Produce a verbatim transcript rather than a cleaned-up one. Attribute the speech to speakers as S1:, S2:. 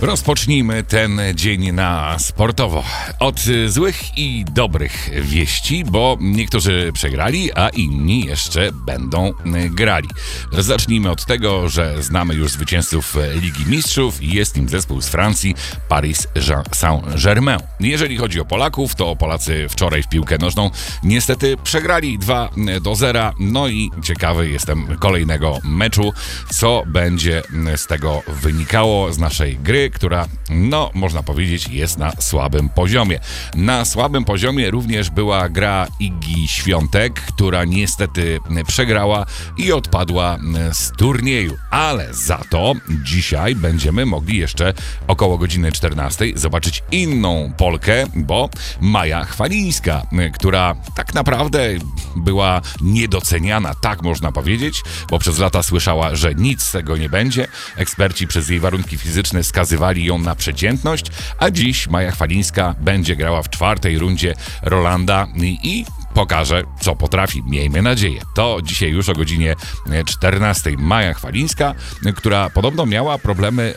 S1: Rozpocznijmy ten dzień na sportowo. Od złych i dobrych wieści, bo niektórzy przegrali, a inni jeszcze będą grali. Zacznijmy od tego, że znamy już zwycięzców Ligi Mistrzów i jest nim zespół z Francji, Paris Saint-Germain. Jeżeli chodzi o Polaków, to Polacy wczoraj w piłkę nożną niestety przegrali dwa do zera. No i ciekawy jestem kolejnego meczu, co będzie z tego wynikało, z naszej gry, która, no, można powiedzieć, jest na słabym poziomie. Na słabym poziomie również była gra Igi Świątek, która niestety przegrała i odpadła z turnieju. Ale za to dzisiaj będziemy mogli jeszcze około godziny czternastej zobaczyć inną Polkę, bo Maja Chwalińska, która tak naprawdę była niedoceniana, tak można powiedzieć, bo przez lata słyszała, że nic z tego nie będzie. Eksperci przez jej warunki fizyczne skazywali ją na przeciętność, a dziś Maja Chwalińska będzie grała w czwartej rundzie Rolanda i, i pokaże, co potrafi. Miejmy nadzieję. To dzisiaj już o godzinie czternastej Maja Chwalińska, która podobno miała problemy